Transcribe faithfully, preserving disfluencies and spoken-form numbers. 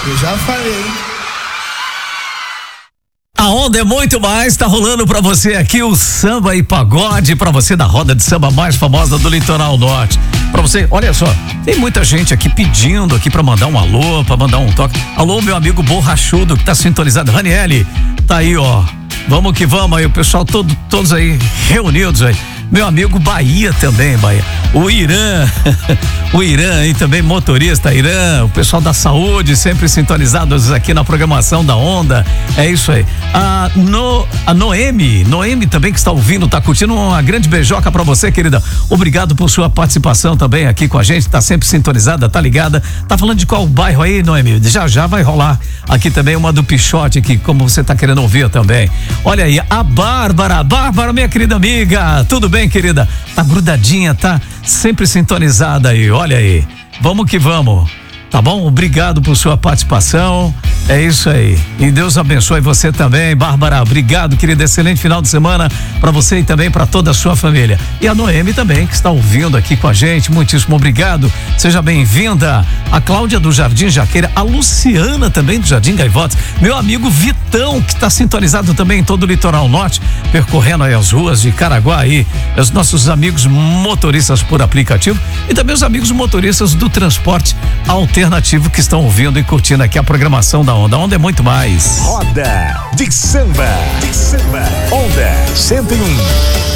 Eu já falei. A onda é muito mais, tá rolando pra você aqui o samba e pagode, pra você da roda de samba mais famosa do Litoral Norte. Pra você, olha só, tem muita gente aqui pedindo aqui pra mandar um alô, pra mandar um toque. Alô, meu amigo borrachudo que tá sintonizado. Raniele, tá aí, ó. Vamos que vamos aí, o pessoal todo, todos aí reunidos aí. Meu amigo Bahia também, Bahia. O Irã, o Irã aí também, motorista Irã, o pessoal da saúde sempre sintonizados aqui na programação da Onda. É isso aí. A, no, a Noemi, Noemi também que está ouvindo, tá curtindo, uma grande beijoca pra você, querida. Obrigado por sua participação também aqui com a gente, tá sempre sintonizada, tá ligada. Tá falando de qual bairro aí, Noemi? Já já vai rolar aqui também uma do Pichote, que como você tá querendo ouvir também. Olha aí, a Bárbara, Bárbara, minha querida amiga, tudo bem? Bem, querida, tá grudadinha, tá sempre sintonizada aí, olha aí, vamos que vamos, tá bom? Obrigado por sua participação, é isso aí, e Deus abençoe você também, Bárbara, obrigado, querida, excelente final de semana pra você e também pra toda a sua família, e a Noemi também, que está ouvindo aqui com a gente, muitíssimo obrigado, seja bem-vinda, a Cláudia do Jardim Jaqueira, a Luciana também do Jardim Gaivotes, meu amigo Vitão, que está sintonizado também em todo o Litoral Norte, percorrendo aí as ruas de Caraguá aí, os nossos amigos motoristas por aplicativo e também os amigos motoristas do transporte alternativo que estão ouvindo e curtindo aqui a programação da Onda. A Onda é muito mais. Roda de samba, de samba, Onda cento e um.